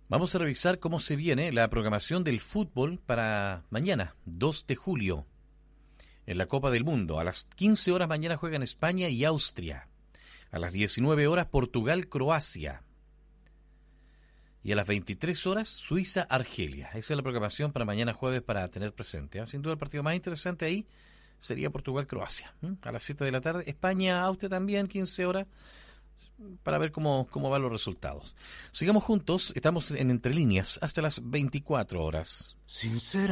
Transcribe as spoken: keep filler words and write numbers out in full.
Vamos a revisar cómo se viene la programación del fútbol para mañana, dos de julio, en la Copa del Mundo. A las quince horas mañana juegan España y Austria. A las diecinueve horas Portugal-Croacia. Y a las veintitrés horas Suiza-Argelia. Esa es la programación para mañana jueves para tener presente, ¿eh? Sin duda el partido más interesante ahí sería Portugal-Croacia. ¿eh? A las siete de la tarde. España-Austria también, quince horas. Para ver cómo, cómo van los resultados. Sigamos juntos, estamos en Entre Líneas hasta las veinticuatro horas. Sincera.